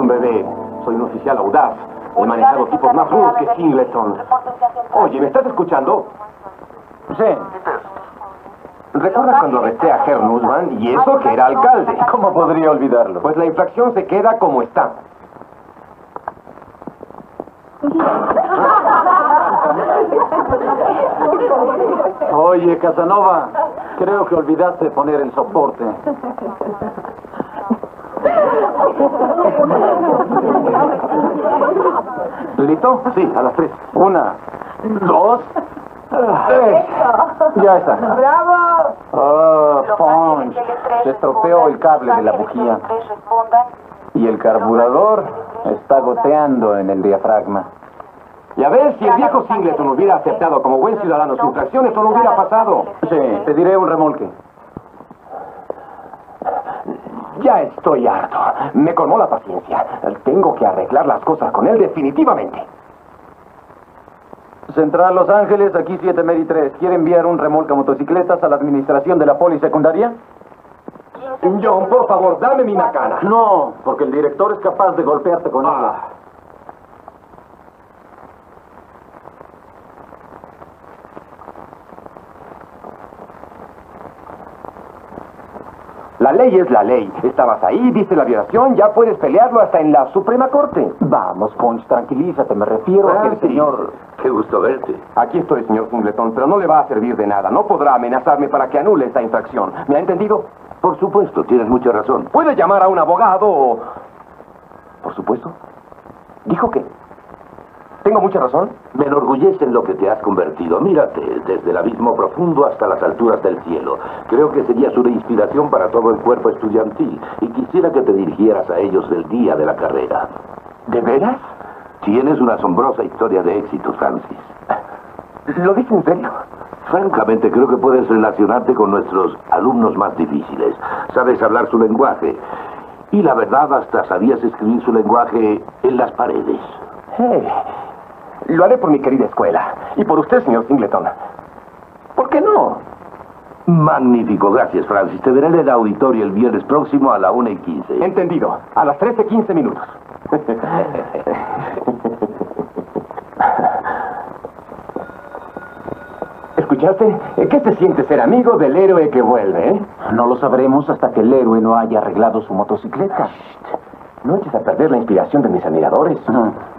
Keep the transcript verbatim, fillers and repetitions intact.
un bebé. Soy un oficial audaz. He manejado tipos más rudos que Singleton. Oye, ¿me estás escuchando? Sí. ¿Recuerdas cuando arresté a Herr Nussbaum y eso que era alcalde? ¿Cómo podría olvidarlo? Pues la infracción se queda como está. Oye, Casanova, creo que olvidaste poner el soporte. ¿Listo? Sí, a las tres. Una, dos, tres. Ya está. ¡Bravo! Oh, Punch. Se estropeó el cable de la bujía. Y el carburador está goteando en el diafragma. Ya ves, si el viejo Singleton hubiera aceptado como buen ciudadano su infracción, eso no hubiera pasado. Sí, pediré un remolque. Ya estoy harto. Me colmó la paciencia. Tengo que arreglar las cosas con él definitivamente. Central Los Ángeles, aquí siete Mary tres. ¿Quiere enviar un remolque a motocicletas a la administración de la polisecundaria? John, por favor, dame mi macana. No, porque el director es capaz de golpearte con ella. Ah. La ley es la ley. Estabas ahí, viste la violación, ya puedes pelearlo hasta en la Suprema Corte. Vamos, Punch, tranquilízate. Me refiero a que el Ah, sí. señor... Qué gusto verte. Aquí estoy, señor Singleton, pero no le va a servir de nada. No podrá amenazarme para que anule esta infracción. ¿Me ha entendido? Por supuesto, tienes mucha razón. Puede llamar a un abogado o... Por supuesto. ¿Dijo qué? ¿Tengo mucha razón? Me enorgullece en lo que te has convertido. Mírate, desde el abismo profundo hasta las alturas del cielo. Creo que serías una inspiración para todo el cuerpo estudiantil y quisiera que te dirigieras a ellos el día de la carrera. ¿De veras? Tienes una asombrosa historia de éxito, Francis. ¿Lo dice en serio? Francamente, creo que puedes relacionarte con nuestros alumnos más difíciles. Sabes hablar su lenguaje. Y la verdad, hasta sabías escribir su lenguaje en las paredes. Hey, lo haré por mi querida escuela. Y por usted, señor Singleton. ¿Por qué no? Magnífico, gracias, Francis. Te veré en el auditorio el viernes próximo a la una y quince. Entendido. A las trece quince minutos. ¿Escuchaste? ¿Qué se siente ser amigo del héroe que vuelve, eh? No lo sabremos hasta que el héroe no haya arreglado su motocicleta. No eches a perder la inspiración de mis admiradores. Ah.